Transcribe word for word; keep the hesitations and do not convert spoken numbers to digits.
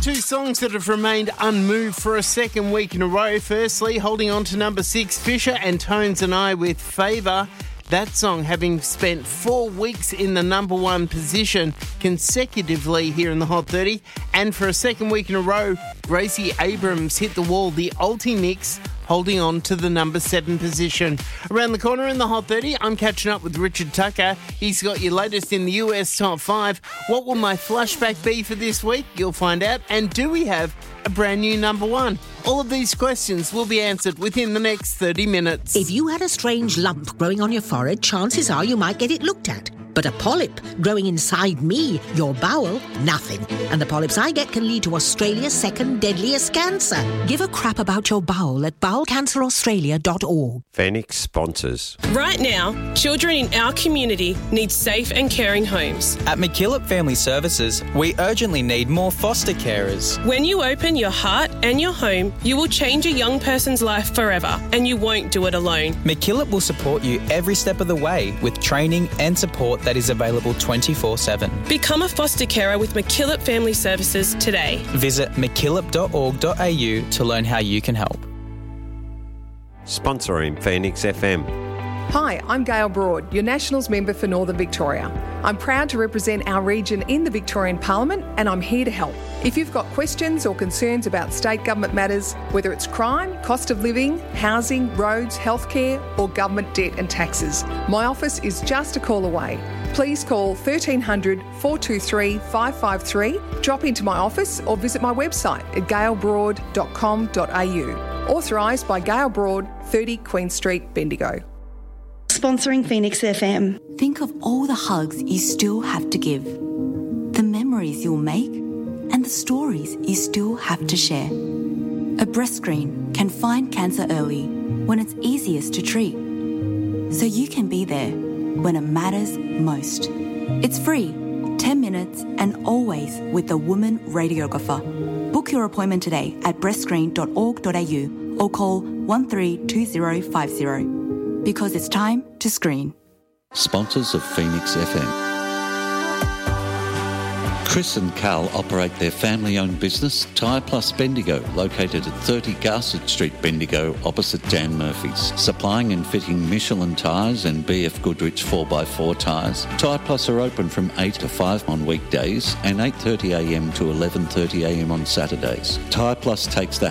two songs that have remained unmoved for a second week in a row. Firstly, holding on to number six, Fisher and Tones and I with Favour. That song having spent four weeks in the number one position consecutively here in the Hot thirty. And for a second week in a row, Gracie Abrams hit the wall, the Ulti Mix, holding on to the number seven position. Around the corner in the Hot thirty, I'm catching up with Richard Tucker. He's got your latest in the U S Top five. What will my flashback be for this week? You'll find out. And do we have a brand new number one? All of these questions will be answered within the next thirty minutes. If you had a strange lump growing on your forehead, chances are you might get it looked at. But a polyp growing inside me, your bowel, nothing. And the polyps I get can lead to Australia's second deadliest cancer. Give a crap about your bowel at bowel cancer australia dot org. Phoenix sponsors. Right now, children in our community need safe and caring homes. At McKillop Family Services, we urgently need more foster carers. When you open your heart and your home, you will change a young person's life forever, and you won't do it alone. McKillop will support you every step of the way with training and support that is available twenty-four seven. Become a foster carer with McKillop Family Services today. Visit mckillop dot org dot a u to learn how you can help. Sponsoring Phoenix F M. Hi, I'm Gail Broad, your Nationals member for Northern Victoria. I'm proud to represent our region in the Victorian Parliament, and I'm here to help. If you've got questions or concerns about state government matters, whether it's crime, cost of living, housing, roads, healthcare, or government debt and taxes, my office is just a call away. Please call thirteen hundred, four two three, five five three, drop into my office or visit my website at gail broad dot com dot a u. Authorised by Gail Broad, thirty Queen Street, Bendigo. Sponsoring Phoenix F M. Think of all the hugs you still have to give, the memories you'll make, and the stories you still have to share. A breast screen can find cancer early when it's easiest to treat, so you can be there when it matters most. It's free, ten minutes, and always with a woman radiographer. Book your appointment today at breast screen dot org dot a u or call one three two zero five zero. Because it's time to screen. Sponsors of Phoenix F M. Chris and Carl operate their family-owned business, Tyre Plus Bendigo, located at thirty Garsett Street, Bendigo, opposite Dan Murphy's. Supplying and fitting Michelin tyres and B F Goodrich four by four tyres. Tyre Plus are open from eight to five on weekdays and eight thirty a m to eleven thirty a m on Saturdays. Tyre Plus takes the